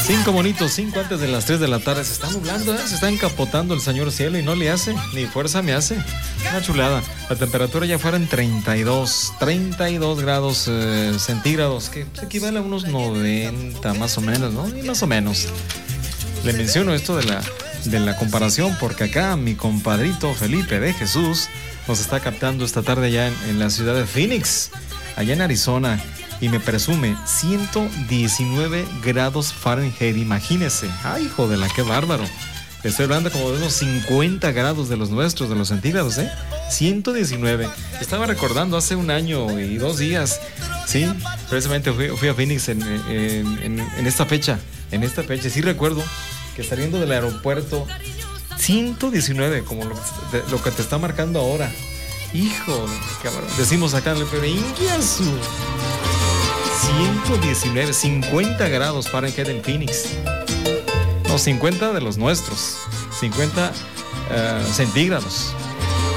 5 bonitos, 5 antes de las 3 de la tarde. Se está nublando, se está encapotando el señor cielo y no le hace, ni fuerza me hace. Una chulada. La temperatura ya fuera en 32 grados centígrados, que equivale a unos 90 más o menos, ¿no? Y más o menos. Le menciono esto de la comparación porque acá mi compadrito Felipe de Jesús nos está captando esta tarde allá en la ciudad de Phoenix, allá en Arizona. Y me presume 119 grados Fahrenheit, imagínese. Ay, hijo de la, qué bárbaro. Estoy hablando como de unos 50 grados de los nuestros, de los centígrados, 119. Estaba recordando hace un año y 2 días, sí, precisamente fui a Phoenix en esta fecha. Sí recuerdo que saliendo del aeropuerto, 119, como lo que te está marcando ahora. Hijo, cabrón. Decimos acá en el Perú, ¡Ingiasu! 119, 50 grados Fahrenheit en Phoenix. No, 50 de los nuestros. 50 centígrados.